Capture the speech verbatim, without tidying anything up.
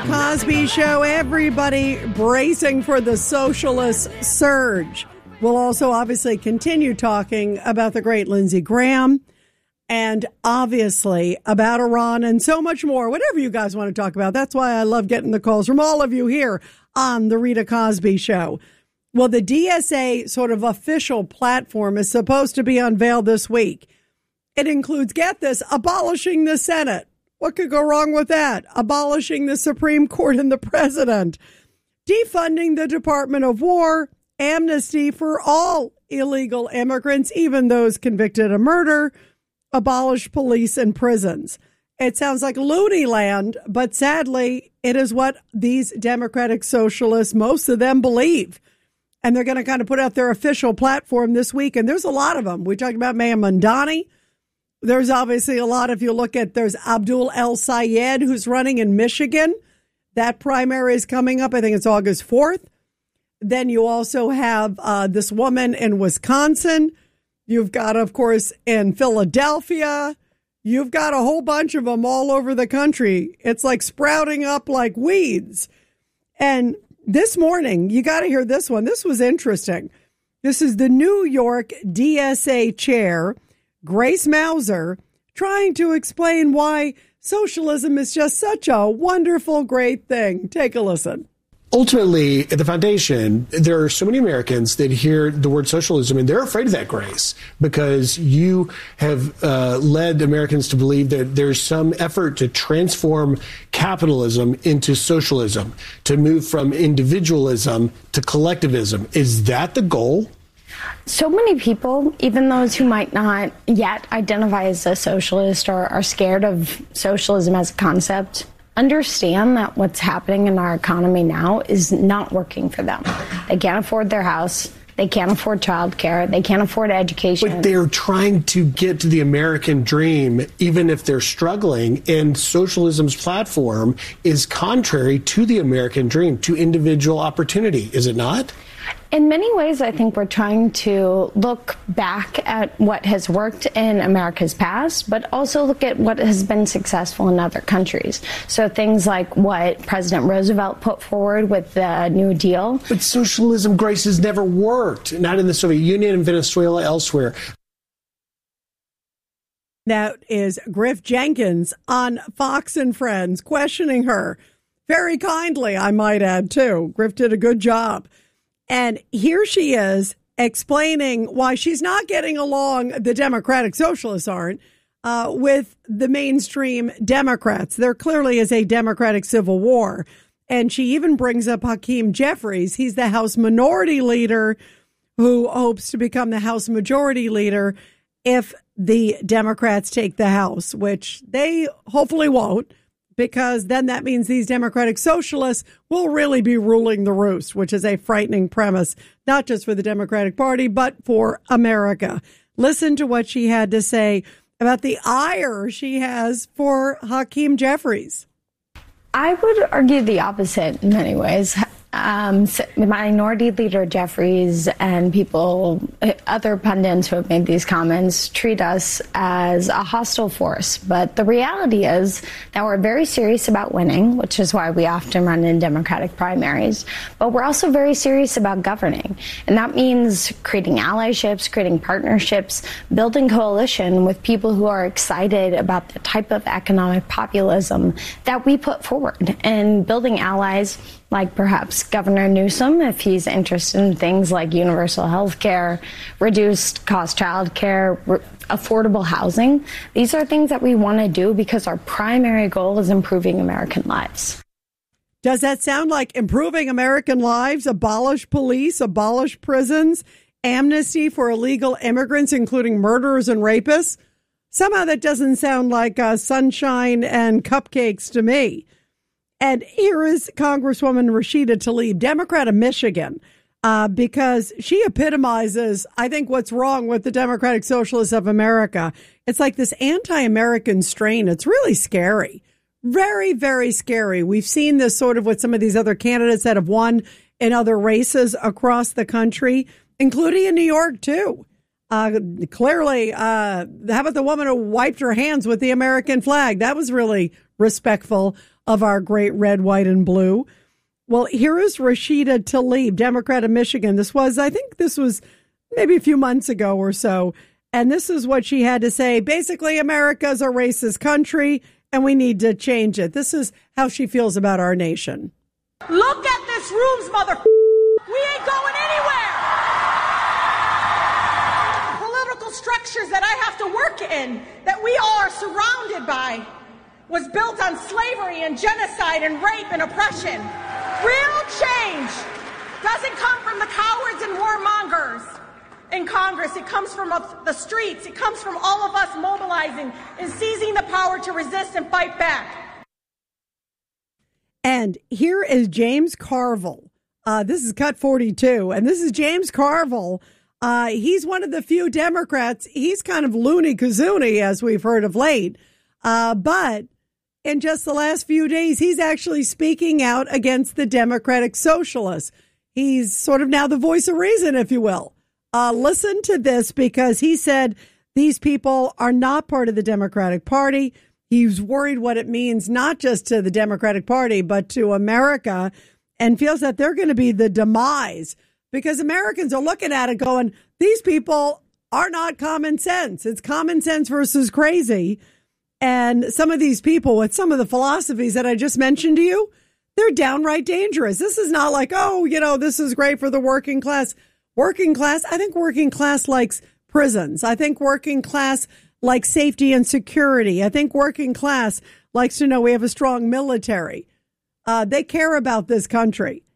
Cosby Show. Everybody bracing for the socialist surge. We'll also obviously continue talking about the great Lindsey Graham and obviously about Iran and so much more. Whatever you guys want to talk about. That's why I love getting the calls from all of you here on the Rita Cosby Show. Well, the D S A sort of official platform is supposed to be unveiled this week. It includes, get this, abolishing the Senate. What could go wrong with that? Abolishing the Supreme Court and the president. Defunding the Department of War. Amnesty for all illegal immigrants, even those convicted of murder. Abolish police and prisons. It sounds like loony land, but sadly, it is what these Democratic Socialists, most of them, believe. And they're going to kind of put out their official platform this week. And there's a lot of them. We talked about Mayor Mamdani. There's obviously a lot. If you look at, there's Abdul El Sayed, who's running in Michigan. That primary is coming up. I think it's August fourth. Then you also have uh, this woman in Wisconsin. You've got, of course, in Philadelphia. You've got a whole bunch of them all over the country. It's like sprouting up like weeds. And this morning, you got to hear this one. This was interesting. This is the New York D S A chair, Grace Mauser, trying to explain why socialism is just such a wonderful, great thing. Take a listen. Ultimately, at the foundation, there are so many Americans that hear the word socialism and they're afraid of that, Grace, because you have uh, led Americans to believe that there's some effort to transform capitalism into socialism, to move from individualism to collectivism. Is that the goal? So many people, even those who might not yet identify as a socialist or are scared of socialism as a concept, understand that what's happening in our economy now is not working for them. They can't afford their house. They can't afford childcare. They can't afford education. But they're trying to get to the American dream, even if they're struggling. And socialism's platform is contrary to the American dream, to individual opportunity, is it not? In many ways, I think we're trying to look back at what has worked in America's past, but also look at what has been successful in other countries. So things like what President Roosevelt put forward with the New Deal. But socialism, Grace, has never worked, not in the Soviet Union, in Venezuela, elsewhere. That is Griff Jenkins on Fox and Friends, questioning her very kindly, I might add, too. Griff did a good job. And here she is explaining why she's not getting along, the Democratic Socialists aren't, uh, with the mainstream Democrats. There clearly is a Democratic civil war. And she even brings up Hakeem Jeffries. He's the House Minority Leader who hopes to become the House Majority Leader if the Democrats take the House, which they hopefully won't. Because then that means these Democratic Socialists will really be ruling the roost, which is a frightening premise, not just for the Democratic Party, but for America. Listen to what she had to say about the ire she has for Hakeem Jeffries. I would argue the opposite in many ways. Um, Minority Leader Jeffries and people, other pundits who have made these comments, treat us as a hostile force. But the reality is that we're very serious about winning, which is why we often run in Democratic primaries. But we're also very serious about governing. And that means creating allyships, creating partnerships, building coalition with people who are excited about the type of economic populism that we put forward, and building allies like perhaps Governor Newsom, if he's interested in things like universal health care, reduced cost child care, re- affordable housing. These are things that we want to do because our primary goal is improving American lives. Does that sound like improving American lives, abolish police, abolish prisons, amnesty for illegal immigrants, including murderers and rapists? Somehow that doesn't sound like uh, sunshine and cupcakes to me. And here is Congresswoman Rashida Tlaib, Democrat of Michigan, uh, because she epitomizes, I think, what's wrong with the Democratic Socialists of America. It's like this anti-American strain. It's really scary. Very, very scary. We've seen this sort of with some of these other candidates that have won in other races across the country, including in New York, too. Uh, clearly, uh, how about the woman who wiped her hands with the American flag? That was really, respectful of our great red, white, and blue. Well, here is Rashida Tlaib, Democrat of Michigan. This was, I think this was maybe a few months ago or so. And this is what she had to say. Basically, America's a racist country and we need to change it. This is how she feels about our nation. Look at this room's mother. We ain't going anywhere. Political structures that I have to work in, that we all are surrounded by, was built on slavery and genocide and rape and oppression. Real change doesn't come from the cowards and warmongers in Congress. It comes from the streets. It comes from all of us mobilizing and seizing the power to resist and fight back. And here is James Carville. Uh, this is Cut forty-two, and this is James Carville. Uh, he's one of the few Democrats. He's kind of loony-kazoony, as we've heard of late. Uh, but in just the last few days, he's actually speaking out against the Democratic Socialists. He's sort of now the voice of reason, if you will. Uh, listen to this, because he said these people are not part of the Democratic Party. He's worried what it means, not just to the Democratic Party, but to America, and feels that they're going to be the demise, because Americans are looking at it going, these people are not common sense. It's common sense versus crazy. And some of these people with some of the philosophies that I just mentioned to you, they're downright dangerous. This is not like, oh, you know, this is great for the working class. Working class, I think working class likes prisons. I think working class likes safety and security. I think working class likes to know we have a strong military. Uh, they care about this country.